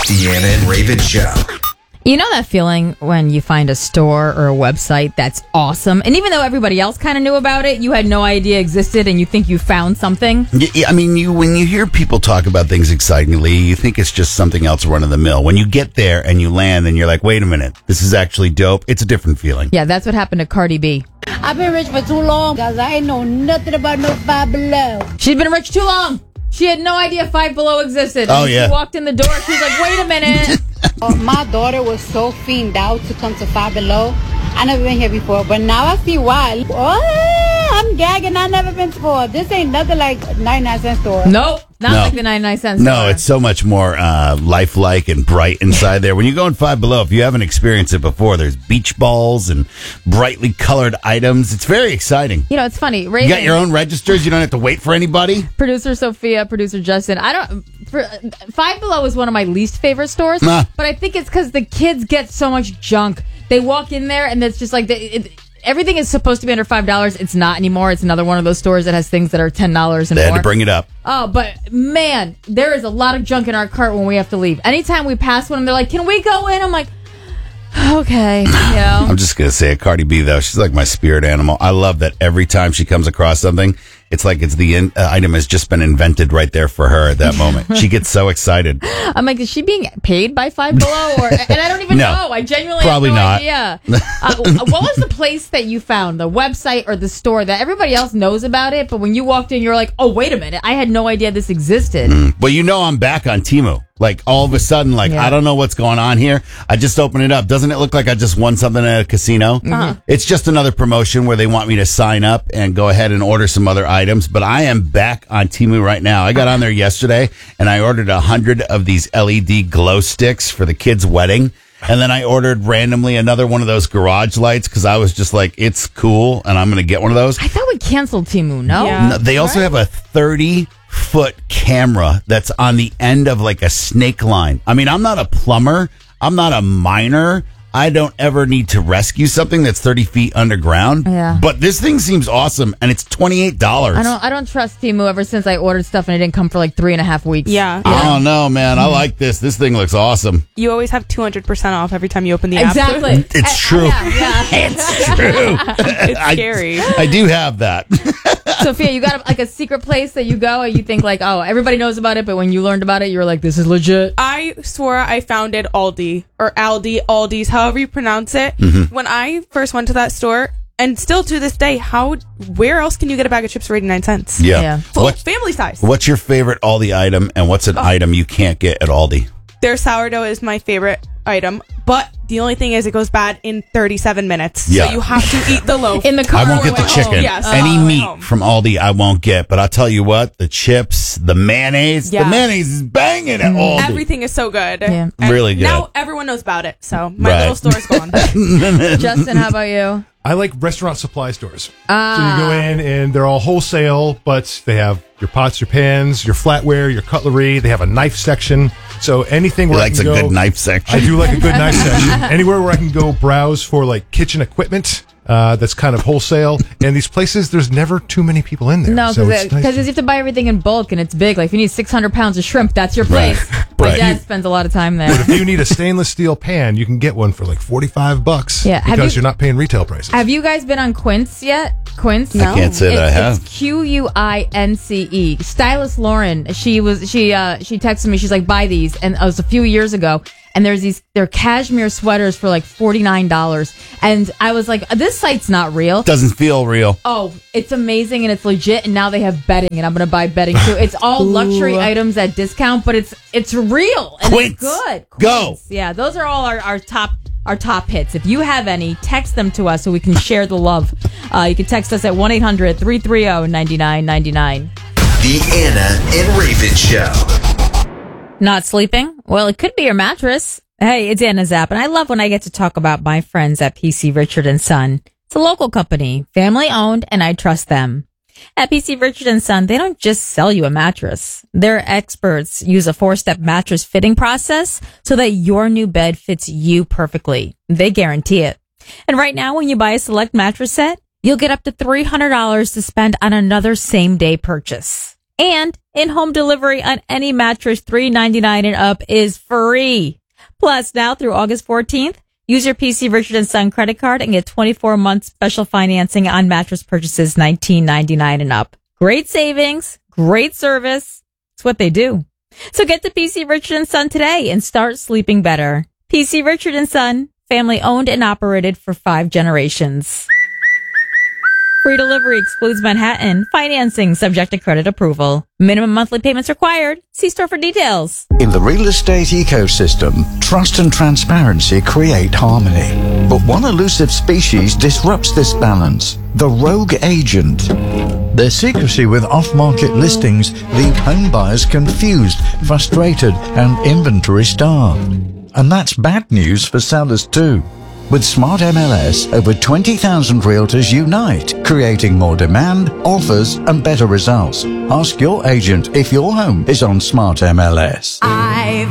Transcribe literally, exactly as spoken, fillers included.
Deanna and Raven Show. You know that feeling when you find a store or a website that's awesome, and even though everybody else kind of knew about it, you had no idea existed, and you think you found something? Yeah, I mean, you when you hear people talk about things excitingly, you think it's just something else run of the mill. When you get there and you land, and you're like, wait a minute, this is actually dope. It's a different feeling. Yeah, that's what happened to Cardi B. I've been rich for too long, guys. I ain't know nothing about no Five Below. She's been rich too long. She had no idea Five Below existed. Oh, and yeah. She walked in the door. She was like, wait a minute. Uh, my daughter was so fiend out to come to Five Below. I never been here before, but now I see why. Oh, I'm gagging. I never been before. This ain't nothing like ninety-nine cent store. Nope. Not No. like the ninety-nine cents No, store. it's so much more uh, lifelike and bright inside there. When you go in Five Below, if you haven't experienced it before, there's beach balls and brightly colored items. It's very exciting. You know, it's funny. You Raven, got your own registers. You don't have to wait for anybody. producer Sophia, producer Justin. I don't. For, Five Below is one of my least favorite stores, Nah. but I think it's because the kids get so much junk. They walk in there and it's just like the, it, everything is supposed to be under five dollars. It's not anymore. It's another one of those stores that has things that are ten dollars and They more. had to bring it up. Oh, but man, there is a lot of junk in our cart when we have to leave. Anytime we pass one, they're like, "Can we go in?" I'm like, "Okay, you know." I'm just going to say it. Cardi B, though, she's like my spirit animal. I love that every time she comes across something, it's like it's the in, uh, item has just been invented right there for her at that moment. She gets so excited. I'm like, is she being paid by Five Below? Or, and I don't even No. know. I genuinely Probably have no not. idea. Uh, what was the place that you found, the website or the store that everybody else knows about it, but when you walked in, you're like, oh, wait a minute. I had no idea this existed. Well, you know I'm back on Temu. Like, all of a sudden, like, Yeah. I don't know what's going on here. I just open it up. Doesn't it look like I just won something at a casino? Uh-huh. It's just another promotion where they want me to sign up and go ahead and order some other items. But I am back on Temu right now. I got on there yesterday, and I ordered a hundred of these L E D glow sticks for the kid's wedding. And then I ordered randomly another one of those garage lights because I was just like, it's cool, and I'm going to get one of those. I thought we canceled Temu, no? Yeah. No, they also have a thirty foot camera that's on the end of like a snake line. I mean, I'm not a plumber. I'm not a miner. I don't ever need to rescue something that's thirty feet underground. Yeah. But this thing seems awesome, and it's twenty-eight dollars. I don't I don't trust Temu ever since I ordered stuff and it didn't come for like three and a half weeks. Yeah. Oh, no, man. I like this. This thing looks awesome. You always have two hundred percent off every time you open the app. Exactly. It's I- true. yeah, yeah. It's true. It's I- scary. I do have that. Sophia, you got like a secret place that you go and you think like, oh, everybody knows about it, but when you learned about it, you were like, this is legit. I swore I founded Aldi or Aldi, Aldi's, however you pronounce it. Mm-hmm. When I first went to that store, and still to this day, how where else can you get a bag of chips for eighty-nine cents? Yeah. Yeah. Full What, family size. what's your favorite Aldi item, and what's an Oh. item you can't get at Aldi? Their sourdough is my favorite item, but the only thing is it goes bad in thirty-seven minutes. Yeah. So you have to eat the loaf. In the car. I won't get the At chicken. home, yes. Any Uh, at meat home. from Aldi, I won't get. But I'll tell you what, the chips, the mayonnaise, Yeah. the mayonnaise is banging at Aldi. Everything is so good. Yeah. And Really good. Now everyone knows about it, so my Right. little store's gone. Justin, how about you? I like restaurant supply stores. So you go in and they're all wholesale, but they have your pots, your pans, your flatware, your cutlery. They have a knife section. So anything He where I likes a can go, good knife section. I do like a good knife section. Anywhere where I can go browse for like kitchen equipment. Uh, that's kind of wholesale, and these places there's never too many people in there. No, so because it's nice. you have to buy everything in bulk and it's big. Like if you need six hundred pounds of shrimp, that's your place. My Right. dad You- spends a lot of time there. But if you need a stainless steel pan, you can get one for like forty-five bucks. Yeah, have because you- you, are not paying retail prices. Have you guys been on Quince yet? Quince? No. I can't say that I It's, have. it's Q U I N C E. Stylist Lauren, she was she uh she texted me. She's like, buy these, and it was a few years ago. And there's these they're cashmere sweaters for like forty nine dollars, and I was like, this site's not real. Doesn't feel real. Oh, it's amazing and it's legit. And now they have bedding, and I'm gonna buy bedding too. It's all luxury items at discount, but it's it's real and Quince. it's good. Go. Quince. Yeah, those are all our, our top. Our top hits. If you have any, text them to us so we can share the love. Uh, you can text us at one eight hundred three three zero nine nine nine nine. The Anna and Raven Show. Not sleeping? Well, it could be your mattress. Hey, it's Anna Zapp, and I love when I get to talk about my friends at P C Richard and Son. It's a local company, family owned, and I trust them. At P C Richard and Son, they don't just sell you a mattress. Their experts use a four-step mattress fitting process so that your new bed fits you perfectly. They guarantee it. And right now, when you buy a select mattress set, you'll get up to three hundred dollars to spend on another same-day purchase. And in-home delivery on any mattress three ninety-nine and up is free. Plus, now through August fourteenth, use your P C Richard and Son credit card and get twenty-four months special financing on mattress purchases nineteen ninety-nine and up. Great savings, great service. It's what they do. So get to P C Richard and Son today and start sleeping better. P C Richard and Son, family owned and operated for five generations. Free delivery excludes Manhattan. Financing subject to credit approval. Minimum monthly payments required. See store for details. In the real estate ecosystem, trust and transparency create harmony. But one elusive species disrupts this balance: the rogue agent. Their secrecy with off-market listings leave home buyers confused, frustrated, and inventory starved. And that's bad news for sellers too. With Smart M L S, over twenty thousand realtors unite, creating more demand, offers, and better results. Ask your agent if your home is on Smart M L S. I